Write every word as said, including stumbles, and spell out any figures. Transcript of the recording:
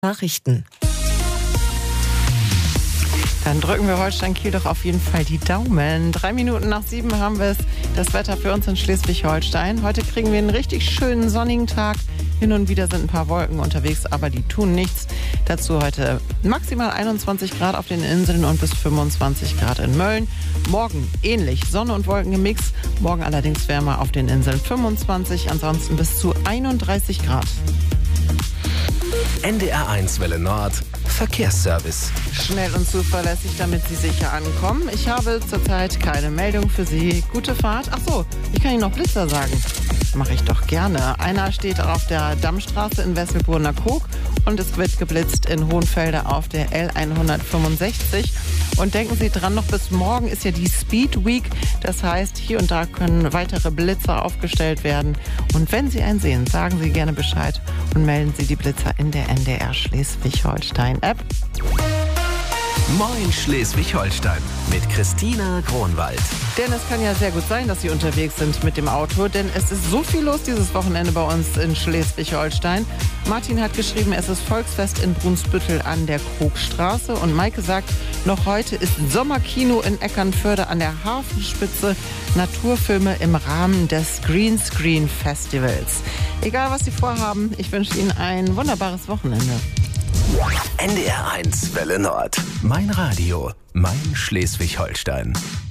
Nachrichten. Dann drücken wir Holstein Kiel doch auf jeden Fall die Daumen. Drei Minuten nach sieben haben wir es. Das Wetter für uns in Schleswig-Holstein. Heute kriegen wir einen richtig schönen sonnigen Tag. Hin und wieder sind ein paar Wolken unterwegs, aber die tun nichts. Dazu heute maximal einundzwanzig Grad auf den Inseln und bis fünfundzwanzig Grad in Mölln. Morgen ähnlich, Sonne und Wolken im Mix. Morgen allerdings wärmer auf den Inseln fünfundzwanzig, ansonsten bis zu einunddreißig Grad. N D R eins Welle Nord Verkehrsservice. Schnell und zuverlässig, damit Sie sicher ankommen. Ich habe zurzeit keine Meldung für Sie. Gute Fahrt. Ach so, ich kann Ihnen noch Blitzer sagen. Mache ich doch gerne. Einer steht auf der Dammstraße in Wesselburner-Koog und es wird geblitzt in Hohenfelde auf der L hundertfünfundsechzig. Und denken Sie dran, noch bis morgen ist ja die Speed Week. Das heißt, hier und da können weitere Blitzer aufgestellt werden. Und wenn Sie einen sehen, sagen Sie gerne Bescheid und melden Sie die Blitzer in der N D R Schleswig-Holstein-App. Moin Schleswig-Holstein mit Christina Kronwald. Denn es kann ja sehr gut sein, dass Sie unterwegs sind mit dem Auto, denn es ist so viel los dieses Wochenende bei uns in Schleswig-Holstein. Martin hat geschrieben, es ist Volksfest in Brunsbüttel an der Krogstraße und Maike sagt, noch heute ist Sommerkino in Eckernförde an der Hafenspitze, Naturfilme im Rahmen des Greenscreen Festivals. Egal, was Sie vorhaben, ich wünsche Ihnen ein wunderbares Wochenende. N D R eins Welle Nord. Mein Radio, mein Schleswig-Holstein.